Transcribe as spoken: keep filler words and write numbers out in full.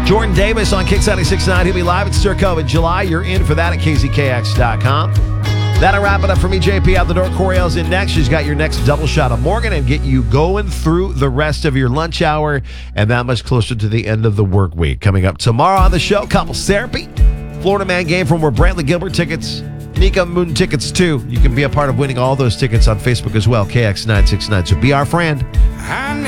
Jordan Davis on Kix ninety-six point nine. He'll be live at Sturco in July. You're in for that at K Z K X dot com. That'll wrap it up for me, J P. Out the door. Coriel's in next. She's got your next double shot of Morgan and get you going through the rest of your lunch hour and that much closer to the end of the work week. Coming up tomorrow on the show, couples therapy, Florida Man game from where Brantley Gilbert tickets, Nika Moon tickets too. You can be a part of winning all those tickets on Facebook as well, K X nine six nine. So be our friend.